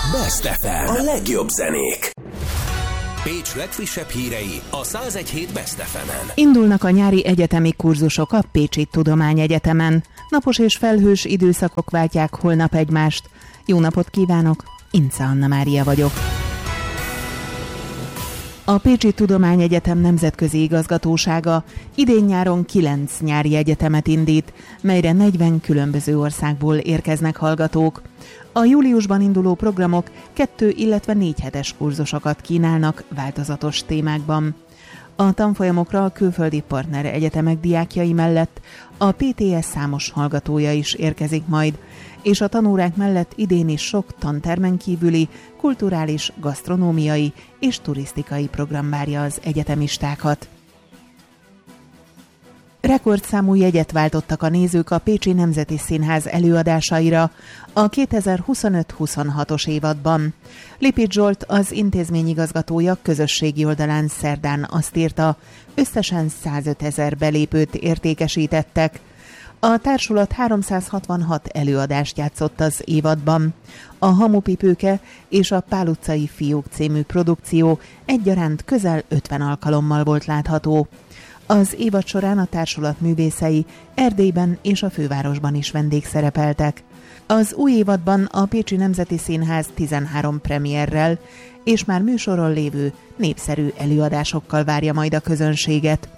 Best FM. A legjobb zenék. Pécs legfrissebb hírei a 101.7 Best FM-en. Indulnak a nyári egyetemi kurzusok a Pécsi Tudományegyetemen. Napos és felhős időszakok váltják holnap egymást. Jó napot kívánok, Ince Anna Mária vagyok. A Pécsi Tudományegyetem nemzetközi igazgatósága idén-nyáron 9 nyári egyetemet indít, melyre 40 különböző országból érkeznek hallgatók. A júliusban induló programok 2, illetve 4 hetes kurzusokat kínálnak változatos témákban. A tanfolyamokra a külföldi partner egyetemek diákjai mellett a PTS számos hallgatója is érkezik majd, és a tanórák mellett idén is sok tantermen kívüli, kulturális, gasztronómiai és turisztikai program várja az egyetemistákat. Rekordszámú jegyet váltottak a nézők a Pécsi Nemzeti Színház előadásaira a 2025-26-os évadban. Lipit Zsolt, az intézményigazgatója közösségi oldalán szerdán azt írta, összesen 105 000 belépőt értékesítettek. A társulat 366 előadást játszott az évadban. A Hamupipőke és a Pál utcai fiúk című produkció egyaránt közel 50 alkalommal volt látható. Az évad során a társulat művészei Erdélyben és a fővárosban is vendégszerepeltek. Az új évadban a Pécsi Nemzeti Színház 13 premierrel és már műsoron lévő népszerű előadásokkal várja majd a közönséget.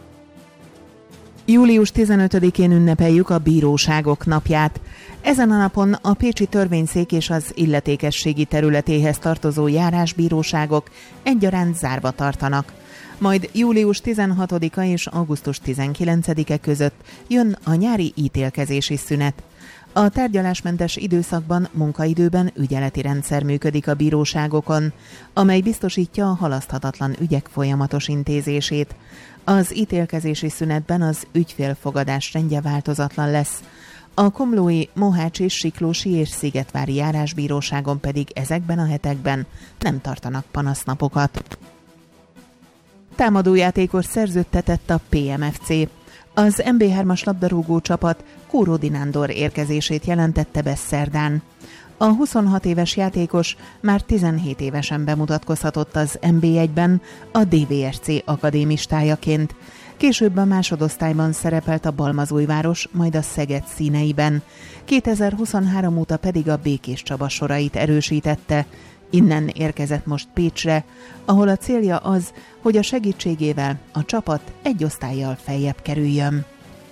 Július 15-én ünnepeljük a Bíróságok napját. Ezen a napon a Pécsi Törvényszék és az illetékességi területéhez tartozó járásbíróságok egyaránt zárva tartanak. Majd július 16-a és augusztus 19-e között jön a nyári ítélkezési szünet. A tárgyalásmentes időszakban munkaidőben ügyeleti rendszer működik a bíróságokon, amely biztosítja a halaszthatatlan ügyek folyamatos intézését. Az ítélkezési szünetben az ügyfélfogadás rendje változatlan lesz. A komlói, mohácsi, siklósi és szigetvári járásbíróságon pedig ezekben a hetekben nem tartanak panasznapokat. Támadójátékos szerződtetett a PMFC. Az MB3-as labdarúgó csapat Kóródi Nándor érkezését jelentette be szerdán. A 26 éves játékos már 17 évesen bemutatkozhatott az NB1-ben a DVSC akadémistájaként. Később a másodosztályban szerepelt a Balmazújváros, majd a Szeged színeiben. 2023 óta pedig a Békés Csaba sorait erősítette. Innen érkezett most Pécsre, ahol a célja az, hogy a segítségével a csapat egy osztállyal feljebb kerüljön.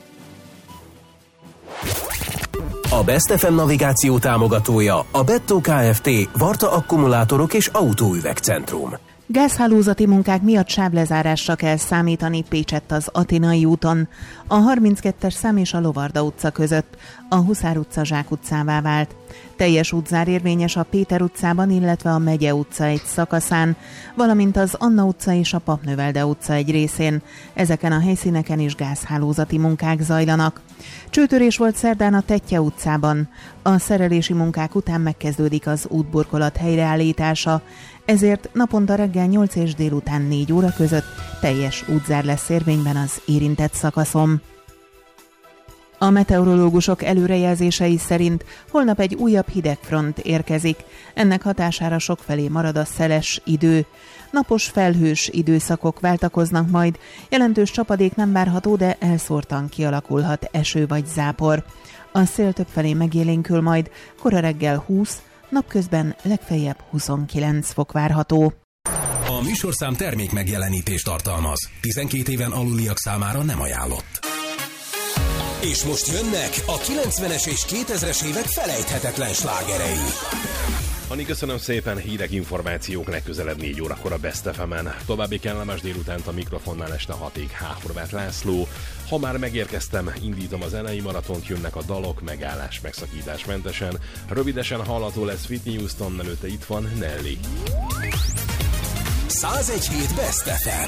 A Best FM navigáció támogatója a Bettó Kft. Varta akkumulátorok és autóüvegcentrum. Gázhálózati munkák miatt sávlezárásra kell számítani Pécsett az Atinai úton. A 32-es szám és a Lovarda utca között a Huszár utca zsákutcává vált. Teljes útzár érvényes a Péter utcában, illetve a Megye utca egy szakaszán, valamint az Anna utca és a Papnövelde utca egy részén. Ezeken a helyszíneken is gázhálózati munkák zajlanak. Csőtörés volt szerdán a Tettye utcában. A szerelési munkák után megkezdődik az útburkolat helyreállítása, ezért naponta reggel 8 és délután 4 óra között teljes útzár lesz érvényben az érintett szakaszon. A meteorológusok előrejelzései szerint holnap egy újabb hidegfront érkezik. Ennek hatására sokfelé marad a szeles idő. Napos, felhős időszakok váltakoznak majd, jelentős csapadék nem várható, de elszórtan kialakulhat eső vagy zápor. A szél többfelé megélénkül majd, kora reggel 20, napközben legfeljebb 29 fok várható. A műsorszám termék megjelenítést tartalmaz. 12 éven aluliak számára nem ajánlott. És most jönnek a 90-es és 2000-es évek felejthetetlen slágerei. Ani, köszönöm szépen, hírek, információk legközelebb 4 órakor a Best FM-en. További kellemes délutánt a mikrofonnál este 6-ig H. Horváth László. Ha már megérkeztem, indítom a zenei maratont, jönnek a dalok, megállás, megszakítás mentesen. Rövidesen hallható lesz Whitney Houston, előtte itt van Nelly. 101.7 Best FM.